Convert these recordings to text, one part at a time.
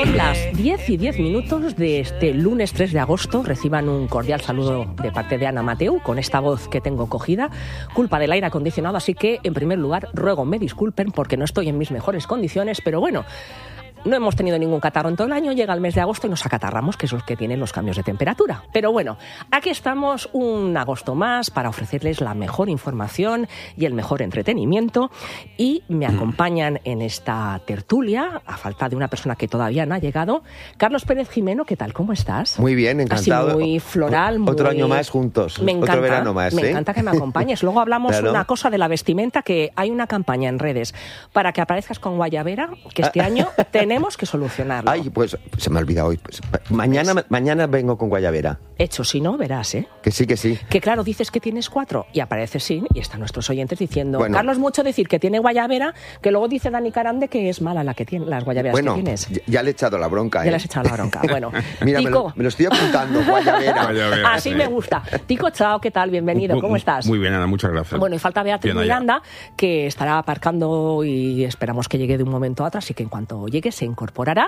Son las 10:10 de este lunes 3 de agosto. Reciban un cordial saludo de parte de Ana Mateu, con esta voz que tengo cogida, culpa del aire acondicionado, así que, en primer lugar, ruego me disculpen porque no estoy en mis mejores condiciones, pero bueno, no hemos tenido ningún catarro en todo el año, llega el mes de agosto y nos acatarramos, que es los que tienen los cambios de temperatura. Pero bueno, aquí estamos un agosto más para ofrecerles la mejor información y el mejor entretenimiento, y me acompañan en esta tertulia, a falta de una persona que todavía no ha llegado, Carlos Pérez Jimeno. ¿Qué tal? ¿Cómo estás? Muy bien, encantado. Así muy floral. Otro año más juntos, me encanta, otro verano más. Me encanta que me acompañes. Luego hablamos claro. Una cosa de la vestimenta, que hay una campaña en redes para que aparezcas con guayabera, que este año tenemos que solucionarlo. Ay, pues se me ha olvidado hoy. Pues, mañana vengo con guayabera. Hecho, si no, verás, ¿eh? Que sí, que sí. Que claro, dices que tienes 4 y apareces sin, y están nuestros oyentes diciendo, bueno, Carlos, mucho decir que tiene guayabera, que luego dice Dani Carande que es mala la que tiene, las guayaberas que tienes. Ya le he echado la bronca. Ya le has echado la bronca. Bueno, mira, Tico, me lo estoy apuntando, guayabera. Así me gusta. Tico, chao, ¿qué tal? Bienvenido, ¿cómo estás? Muy bien, Ana, muchas gracias. Bueno, y falta Beatriz Miranda, que estará aparcando y esperamos que llegue de un momento a otro, así que en cuanto llegue se incorporará.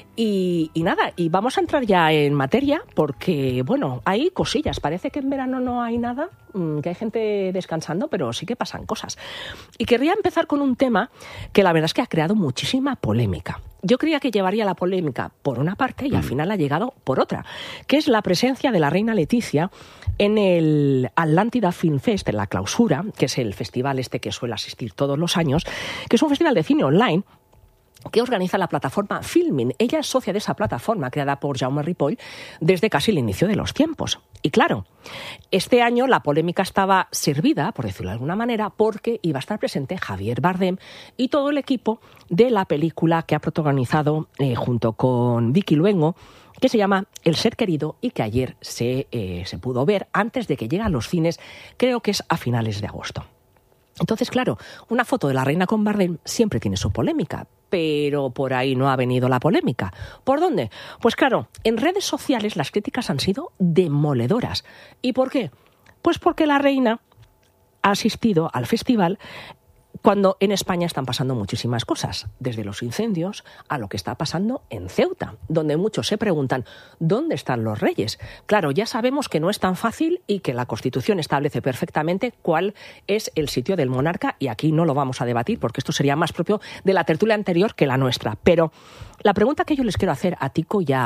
Y nada, y vamos a entrar ya en materia, porque, bueno, hay cosillas. Parece que en verano no hay nada, que hay gente descansando, pero sí que pasan cosas. Y querría empezar con un tema que la verdad es que ha creado muchísima polémica. Yo creía que llevaría la polémica por una parte y al final ha llegado por otra, que es la presencia de la reina Leticia en el Atlántida Film Fest, en la clausura, que es el festival que suele asistir todos los años, que es un festival de cine online que organiza la plataforma Filmin. Ella es socia de esa plataforma, creada por Jaume Ripoll desde casi el inicio de los tiempos. Y claro, este año la polémica estaba servida, por decirlo de alguna manera, porque iba a estar presente Javier Bardem y todo el equipo de la película que ha protagonizado junto con Vicky Luengo, que se llama El ser querido, y que ayer se pudo ver antes de que llegue a los cines, creo que es a finales de agosto. Entonces, claro, una foto de la reina con Bardem siempre tiene su polémica, pero por ahí no ha venido la polémica. ¿Por dónde? Pues claro, en redes sociales las críticas han sido demoledoras. ¿Y por qué? Pues porque la reina ha asistido al festival cuando en España están pasando muchísimas cosas, desde los incendios a lo que está pasando en Ceuta, donde muchos se preguntan ¿dónde están los reyes? Claro, ya sabemos que no es tan fácil y que la Constitución establece perfectamente cuál es el sitio del monarca, y aquí no lo vamos a debatir porque esto sería más propio de la tertulia anterior que la nuestra. Pero la pregunta que yo les quiero hacer a Tico y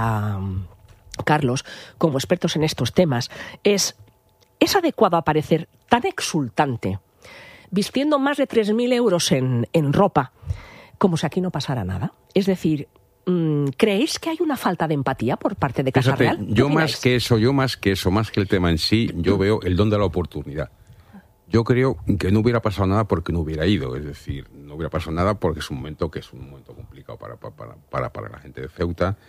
a Carlos, como expertos en estos temas, ¿es adecuado aparecer tan exultante, vistiendo más de 3.000 euros en ropa, como si aquí no pasara nada? Es decir, ¿creéis que hay una falta de empatía por parte de Casa Real? Yo más que eso, más que el tema en sí, yo veo el don de la oportunidad. Yo creo que no hubiera pasado nada porque no hubiera ido, es decir, no hubiera pasado nada porque es un momento complicado para la gente de Ceuta.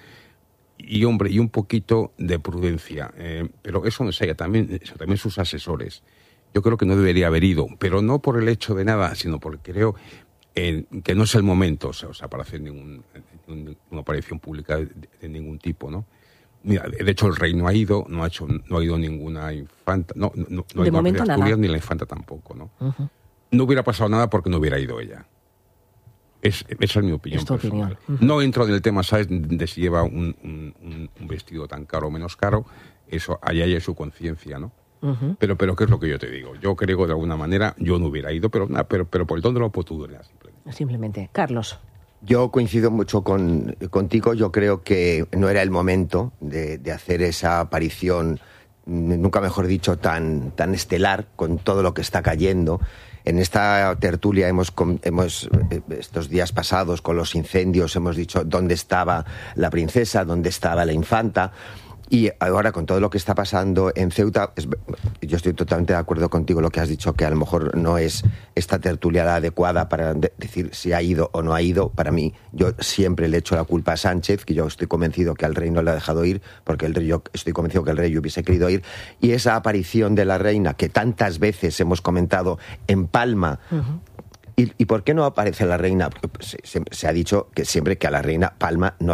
Y hombre, y un poquito de prudencia, pero eso no es ella, también sus asesores. Yo creo que no debería haber ido, pero no por el hecho de nada, sino porque creo que no es el momento, o sea, para hacer una aparición pública de ningún tipo, ¿no? Mira, de hecho el rey no ha ido, no ha ido ninguna infanta, no ha ido a Asturias, ni la infanta tampoco, ¿no? Uh-huh. No hubiera pasado nada porque no hubiera ido ella. Esa es mi opinión personal. Uh-huh. No entro en el tema, ¿sabes?, de si lleva un vestido tan caro o menos caro. Eso, allá hay su conciencia, ¿no? Uh-huh. Pero ¿qué es lo que yo te digo? Yo creo que de alguna manera yo no hubiera ido, pero por el don de la oportunidad, simplemente. Carlos. Yo coincido mucho contigo. Yo creo que no era el momento de hacer esa aparición, nunca mejor dicho, tan estelar, con todo lo que está cayendo. En esta tertulia hemos estos días pasados, con los incendios, hemos dicho dónde estaba la princesa, dónde estaba la infanta. Y ahora, con todo lo que está pasando en Ceuta, yo estoy totalmente de acuerdo contigo lo que has dicho, que a lo mejor no es esta tertulia la adecuada para decir si ha ido o no ha ido. Para mí, yo siempre le echo la culpa a Sánchez, que yo estoy convencido que al rey no le ha dejado ir, porque yo estoy convencido que el rey hubiese querido ir. Y esa aparición de la reina, que tantas veces hemos comentado en Palma... Uh-huh. ¿Y por qué no aparece la reina? Se ha dicho que siempre que a la reina Palma no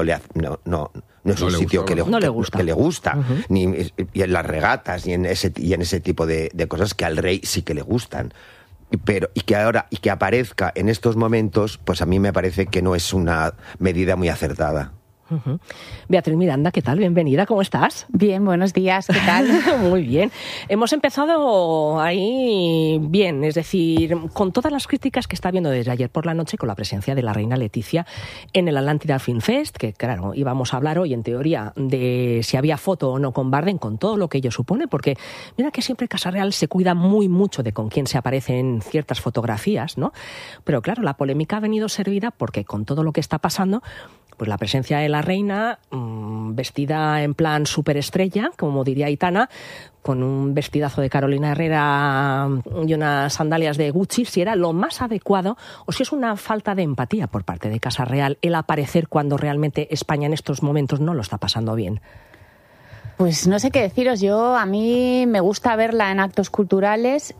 es un sitio que le gusta. Uh-huh. Y en las regatas y en ese tipo de cosas que al rey sí que le gustan. Pero que aparezca en estos momentos, pues a mí me parece que no es una medida muy acertada. Uh-huh. Beatriz Miranda, ¿qué tal? Bienvenida, ¿cómo estás? Bien, buenos días, ¿qué tal? Muy bien. Hemos empezado ahí bien, es decir, con todas las críticas que está habiendo desde ayer por la noche con la presencia de la reina Leticia en el Atlántida Film Fest, que claro, íbamos a hablar hoy en teoría de si había foto o no con Bardem, con todo lo que ello supone, porque mira que siempre Casa Real se cuida muy mucho de con quién se aparece en ciertas fotografías, ¿no? Pero claro, la polémica ha venido servida porque con todo lo que está pasando, pues la presencia de la reina vestida en plan superestrella, como diría Aitana, con un vestidazo de Carolina Herrera y unas sandalias de Gucci, si era lo más adecuado o si es una falta de empatía por parte de Casa Real el aparecer cuando realmente España en estos momentos no lo está pasando bien. Pues no sé qué deciros. A mí me gusta verla en actos culturales.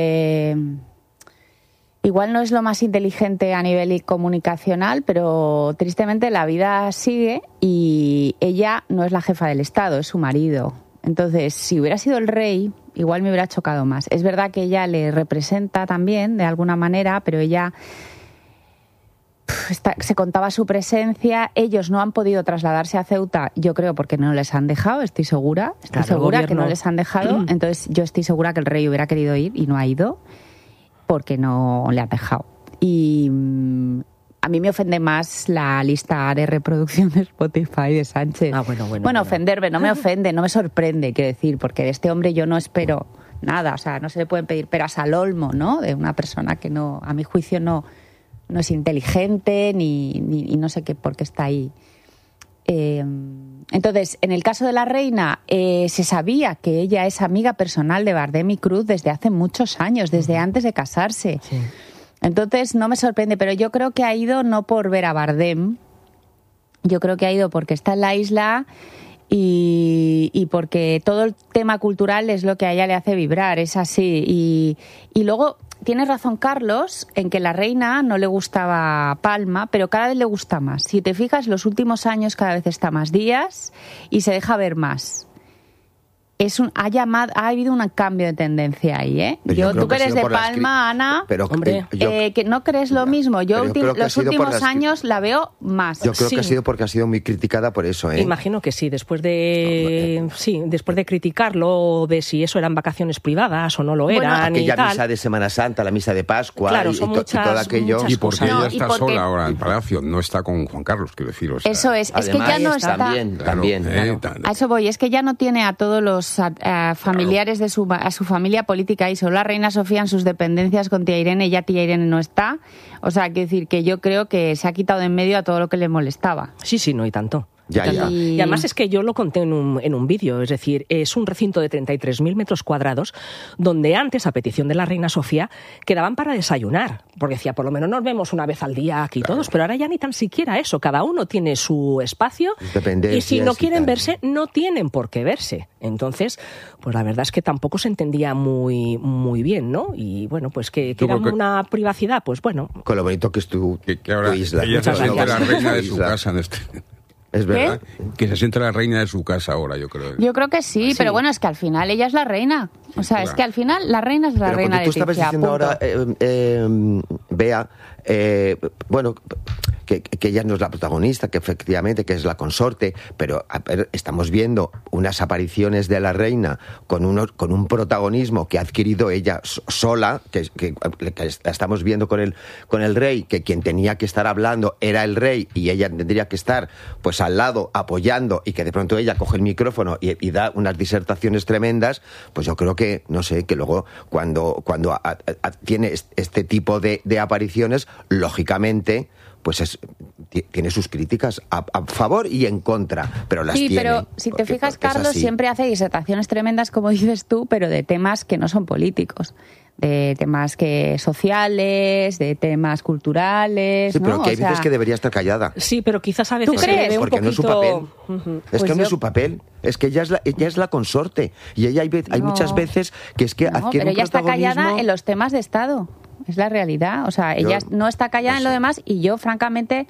Igual no es lo más inteligente a nivel comunicacional, pero tristemente la vida sigue y ella no es la jefa del Estado, es su marido. Entonces, si hubiera sido el rey, igual me hubiera chocado más. Es verdad que ella le representa también, de alguna manera, pero ella se contaba su presencia. Ellos no han podido trasladarse a Ceuta, yo creo, porque no les han dejado, estoy segura. Estoy segura que no les han dejado. Entonces, yo estoy segura que el rey hubiera querido ir y no ha ido, porque no le ha dejado. Y a mí me ofende más la lista de reproducción de Spotify de Sánchez. Bueno, ofenderme, no me ofende, no me sorprende, quiero decir, porque de este hombre yo no espero nada. O sea, no se le pueden pedir peras al olmo, ¿no? De una persona que no, a mi juicio, no es inteligente ni no sé qué, por qué está ahí. Entonces, en el caso de la reina, se sabía que ella es amiga personal de Bardem y Cruz desde hace muchos años, desde antes de casarse. Sí. Entonces, no me sorprende, pero yo creo que ha ido no por ver a Bardem, yo creo que ha ido porque está en la isla y porque todo el tema cultural es lo que a ella le hace vibrar, es así. Y luego, tienes razón, Carlos, en que la reina no le gustaba Palma, pero cada vez le gusta más. Si te fijas, los últimos años cada vez está más días y se deja ver más. Ha habido un cambio de tendencia ahí, ¿eh? Tú que eres de Palma, Ana, pero, hombre, que no crees lo mismo. Yo los últimos años la veo más. Yo creo que ha sido porque ha sido muy criticada por eso, ¿eh? Imagino que sí, después de criticarlo, de si eso eran vacaciones privadas o no lo eran. Bueno, aquella y tal. Misa de Semana Santa, la misa de Pascua, claro, y todo aquello. Y porque ella está sola ahora en Palacio, no está con Juan Carlos, quiero decir. O sea, eso es que ya no está. También. A eso voy, es que ya no tiene a todos los familiares de su familia política y solo la reina Sofía en sus dependencias con tía Irene, ya tía Irene no está. O sea, quiero decir que yo creo que se ha quitado de en medio a todo lo que le molestaba. Sí, no, y tanto. Ya. Y además es que yo lo conté en un vídeo, es decir, es un recinto de 33.000 metros cuadrados donde antes, a petición de la reina Sofía, quedaban para desayunar, porque decía, por lo menos nos vemos una vez al día aquí todos, pero ahora ya ni tan siquiera eso, cada uno tiene su espacio y si no quieren verse, no tienen por qué verse. Entonces, pues la verdad es que tampoco se entendía muy bien, ¿no? Y bueno, pues que era una privacidad, pues bueno. Con lo bonito que es tu isla. Ella se siente la reina de su casa en este... Es verdad. Que se siente la reina de su casa ahora, yo creo. Yo creo que sí, pero bueno, es que al final ella es la reina. O sea, claro. Es que al final la reina es la reina de Leticia. Tú estabas diciendo ahora, Bea, bueno, que ella no es la protagonista, que efectivamente que es la consorte, pero estamos viendo unas apariciones de la reina con un protagonismo que ha adquirido ella sola, que la estamos viendo con el rey, que quien tenía que estar hablando era el rey y ella tendría que estar pues al lado apoyando, y que de pronto ella coge el micrófono y da unas disertaciones tremendas. Pues yo creo que, no sé, que luego cuando tiene este tipo de apariciones, lógicamente pues tiene sus críticas a favor y en contra, pero las tiene. Sí, pero si te fijas, Carlos siempre hace disertaciones tremendas, como dices tú, pero de temas que no son políticos, de temas sociales, de temas culturales. Sí, pero ¿no? que hay veces que debería estar callada. Sí, pero quizás a veces ¿tú crees? Porque no es su papel. Es que no es su papel. Es que ella es la consorte. Y ella hay muchas veces que es que adquiere un protagonismo. Pero ella está callada en los temas de Estado. Es la realidad. O sea, ella no está callada en lo demás, y yo, francamente,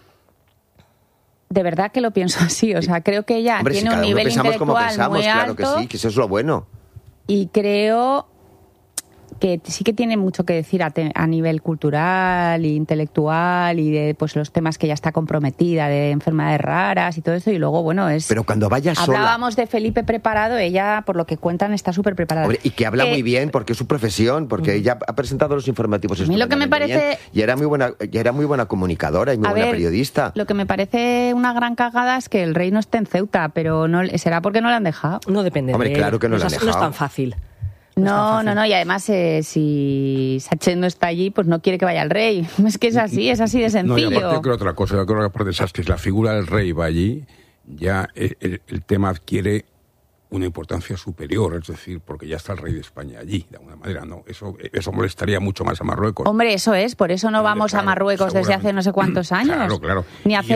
de verdad que lo pienso así. O sea, creo que ella tiene un nivel intelectual muy alto. Claro que sí, que eso es lo bueno. Y creo que sí que tiene mucho que decir a nivel cultural e intelectual y de pues los temas que ella está comprometida, de enfermedades raras y todo eso, y luego, bueno, Pero cuando vaya sola... Hablábamos de Felipe preparado, ella, por lo que cuentan, está súper preparada. Hombre, y que habla muy bien, porque es su profesión, porque ella ha presentado los informativos. A mí lo que me parece... Bien, y era muy buena comunicadora y muy buena periodista. Lo que me parece una gran cagada es que el rey no esté en Ceuta, pero no será porque no le han dejado. No depende Hombre, de él. claro que no le han dejado. No es tan fácil. No, y además si Sánchez no está allí, pues no quiere que vaya el rey. Es que es así de sencillo. No, y aparte yo creo otra cosa, yo creo que aparte de esas, que la figura del rey va allí, ya el tema adquiere una importancia superior, es decir, porque ya está el rey de España allí, de alguna manera, ¿no? Eso molestaría mucho más a Marruecos. Hombre, eso es, por eso no vamos a Marruecos desde hace no sé cuántos años. Claro. Ni hace